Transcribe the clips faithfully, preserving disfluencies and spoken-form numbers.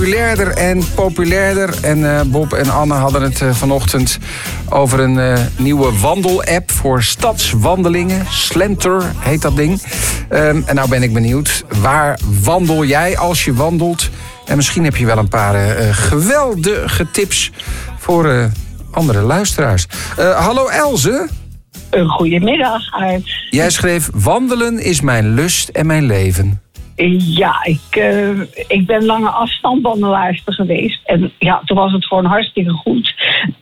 Populairder en populairder. En uh, Bob en Anne hadden het uh, vanochtend over een uh, nieuwe wandelapp voor stadswandelingen. Slenter heet dat ding. Um, en nou ben ik benieuwd, waar wandel jij als je wandelt? En misschien heb je wel een paar uh, geweldige tips voor uh, andere luisteraars. Uh, hallo Else. Een goedemiddag, Aart. Jij schreef, wandelen is mijn lust en mijn leven. Ja, ik, uh, ik ben lange afstandwandelaarster geweest. En ja, toen was het gewoon hartstikke goed.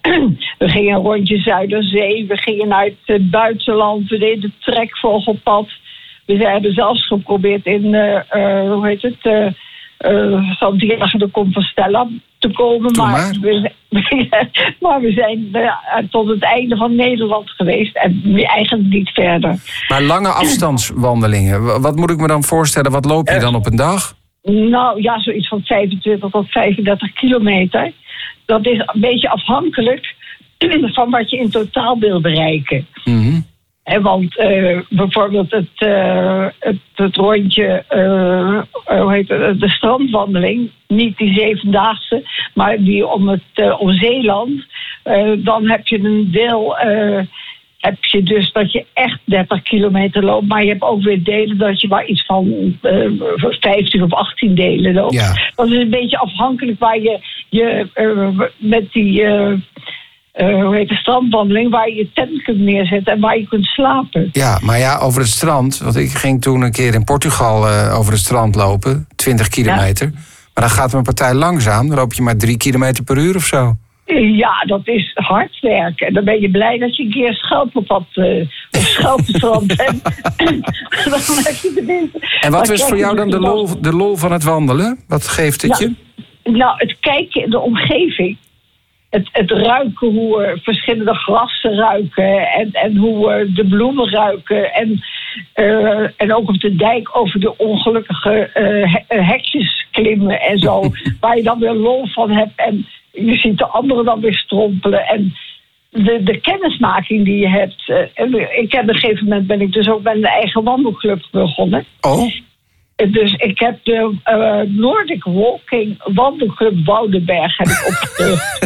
We gingen een rondje Zuiderzee. We gingen naar het uh, buitenland. We deden het trekvogelpad. We hebben zelfs geprobeerd in, uh, uh, hoe heet het, uh, uh, Santiago de Compostela te komen. Maar, maar. We, maar we zijn uh, tot het einde van Nederland geweest. En eigenlijk niet verder. Maar lange afstandswandelingen, wat moet ik me dan voorstellen? Wat loop je uh, dan op een dag? Nou ja, zoiets van vijfentwintig tot vijfendertig kilometer. Dat is een beetje afhankelijk van wat je in totaal wil bereiken. Mm-hmm. En want uh, bijvoorbeeld het, uh, het, het rondje, uh, hoe heet het, de strandwandeling, niet die zevendaagse, maar die om, het, uh, om Zeeland, uh, dan heb je een deel, uh, heb je dus dat je echt dertig kilometer loopt, maar je hebt ook weer delen dat je maar iets van uh, vijftien of achttien delen loopt. Ja. Dat is een beetje afhankelijk waar je, je uh, met die... Uh, Uh, hoe heet de strandwandeling, waar je je tent kunt neerzetten en waar je kunt slapen. Ja, maar ja, over het strand, want ik ging toen een keer in Portugal uh, over het strand lopen, twintig kilometer. Ja. Maar dan gaat mijn partij langzaam, dan loop je maar drie kilometer per uur of zo. Ja, dat is hard werken. En dan ben je blij dat je een keer schelpenpad uh, of schelpenstrand hebt. Dan heb je de winter. En wat is voor jou dan de lol, de lol van het wandelen? Wat geeft het nou, je? Nou, het kijken in de omgeving. Het, het ruiken, hoe uh, verschillende grassen ruiken en, en hoe uh, de bloemen ruiken. En, uh, en ook op de dijk over de ongelukkige uh, he- hekjes klimmen en zo. Waar je dan weer lol van hebt en je ziet de anderen dan weer strompelen. En de, de kennismaking die je hebt. Uh, en ik heb op een gegeven moment ben ik dus ook bij een eigen wandelclub begonnen. Oh. Dus ik heb de uh, Nordic Walking Wandelclub Woudenberg heb ik opgericht.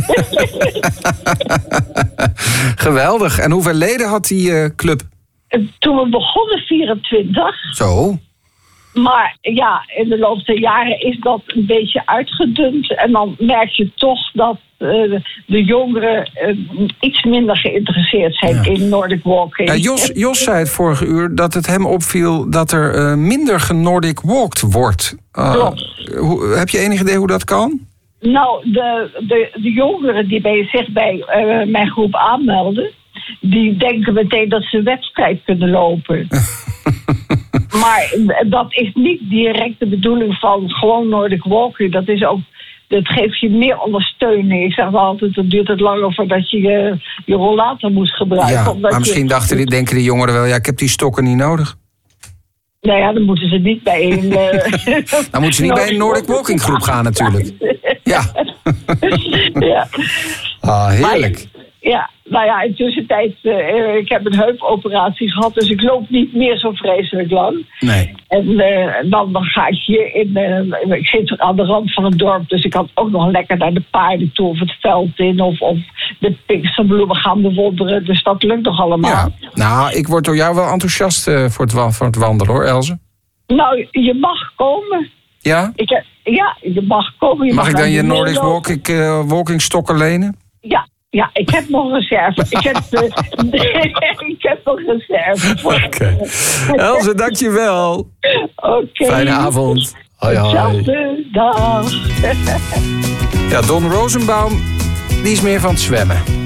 Geweldig. En hoeveel leden had die uh, club? Toen we begonnen vierentwintig. Zo. Maar ja, in de loop der jaren is dat een beetje uitgedund. En dan merk je toch dat uh, de jongeren uh, iets minder geïnteresseerd zijn ja. in Nordic Walking. Ja, Jos, Jos zei het vorige uur dat het hem opviel dat er uh, minder genordic walked wordt. Uh, Klopt. Hoe, heb je enig idee hoe dat kan? Nou, de, de, de jongeren die bij zich bij uh, mijn groep aanmelden, die denken meteen dat ze een wedstrijd kunnen lopen. Maar dat is niet direct de bedoeling van gewoon Nordic Walking. Dat is ook, dat geeft je meer ondersteuning. Ik zeg wel altijd, het duurt het langer voordat je je, je rollator moest gebruiken. Ja, maar misschien je, dachten die, denken die jongeren wel, ja, ik heb die stokken niet nodig. Nou ja, dan moeten ze niet bij een... Uh, dan moeten ze niet bij een Nordic Walking groep gaan natuurlijk. Ja. Ja. Ah, heerlijk. Maar, ja, nou ja, in de tussentijd, uh, ik heb een heupoperatie gehad, dus ik loop niet meer zo vreselijk lang. Nee. En uh, dan, dan ga ik hier in, uh, ik zit aan de rand van het dorp, dus ik kan ook nog lekker naar de paarden toe of het veld in of, of de pinksterbloemen gaan bewonderen. Dus dat lukt nog allemaal. Ja. Nou, ik word door jou wel enthousiast uh, voor, het, voor het wandelen hoor, Else. Nou, je mag komen. Ja? Ik, ja, je mag komen. Je mag, mag ik dan je Nordic walking, uh, walking stokken lenen? Ja. Ja, ik heb nog reserve. Ik heb, uh, ik heb nog reserve. Oké. Okay. Else, dankjewel. Oké. Okay. Fijne avond. Hoi, hoi. Hetzelfde dag. Ja, Don Rosenbaum, die is meer van het zwemmen.